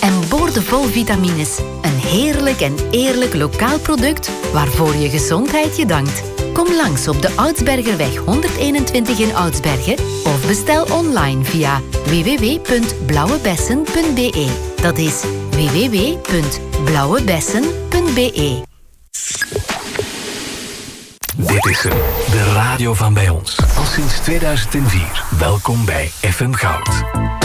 en boordevol vitamines. Een heerlijk en eerlijk lokaal product waarvoor je gezondheid je dankt. Kom langs op de Oudsbergerweg 121 in Oudsbergen of bestel online via www.blauwebessen.be. Dat is www.blauwebessen.be. Dit is hem, de radio van bij ons. Al sinds 2004. Welkom bij FM Goud.